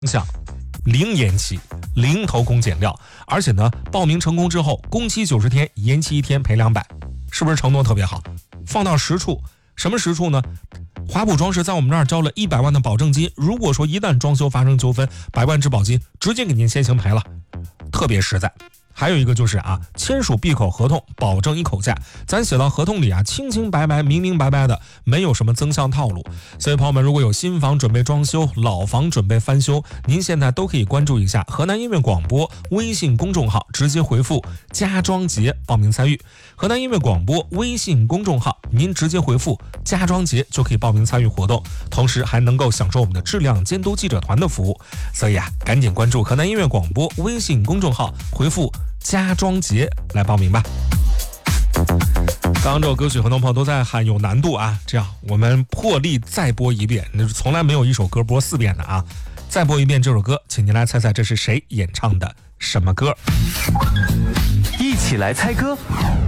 项零延期、零偷工减料，而且呢，报名成功之后，工期90天，延期1天赔200，是不是承诺特别好？放到实处，什么实处呢？华普装饰在我们这儿交了100万的保证金，如果说一旦装修发生纠纷，100万质保金直接给您先行赔了，特别实在。还有一个就是签署闭口合同，保证一口价，咱写到合同里清清白白、明明白白的，没有什么增项套路。所以朋友们，如果有新房准备装修，老房准备翻修，您现在都可以关注一下河南音乐广播微信公众号，直接回复家装节报名参与。河南音乐广播微信公众号，您直接回复家装节就可以报名参与活动，同时还能够享受我们的质量监督记者团的服务。所以赶紧关注河南音乐广播微信公众号，回复家装节来报名吧。刚刚这首歌曲很多朋友都在喊有难度这样我们破例再播一遍，那从来没有一首歌播4遍的再播一遍这首歌，请您来猜猜这是谁演唱的什么歌？ 一起来猜歌，